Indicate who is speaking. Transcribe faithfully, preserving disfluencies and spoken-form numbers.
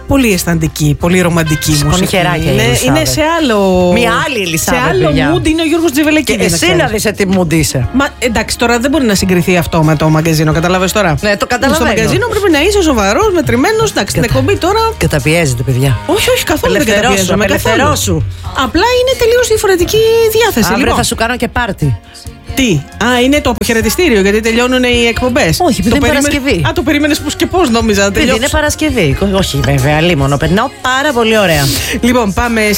Speaker 1: πολύ αισθαντική, πολύ ρομαντική μουσική. Είναι, είναι σε άλλο.
Speaker 2: Μια άλλη Ελισάβετ.
Speaker 1: Σε άλλο mood είναι ο Γιώργος Τζιβελεκίδης.
Speaker 2: Και εσύ να δεις σε τι mood είσαι.
Speaker 1: Μα εντάξει, τώρα δεν μπορεί να συγκριθεί αυτό με το μαγκαζίνο, καταλάβες τώρα.
Speaker 2: Ναι, το καταλαβαίνω.
Speaker 1: Στο μαγκαζίνο πρέπει να είσαι σοβαρός, μετρημένος. Εντάξει, την εκπομπή τώρα.
Speaker 2: Καταπιέζεται, παιδιά.
Speaker 1: Όχι, όχι, καθόλου δεν καταπιέζομαι.
Speaker 2: Ελευθερώσου.
Speaker 1: Απλά είναι τελείως διαφορετική διάθεση.
Speaker 2: Αύριο
Speaker 1: λοιπόν.
Speaker 2: θα σου κάνω και πάρτι.
Speaker 1: Τι, α, είναι το αποχαιρετιστήριο γιατί τελειώνουν οι εκπομπές.
Speaker 2: Όχι, επειδή είναι Παρασκευή.
Speaker 1: Α, το περίμενες πώς και πώς νόμιζα.
Speaker 2: Επειδή είναι Παρασκευή. Όχι, βέβαια, λίμωνο. Περνάω πάρα πολύ ωραία.
Speaker 1: Λοιπόν, πάμε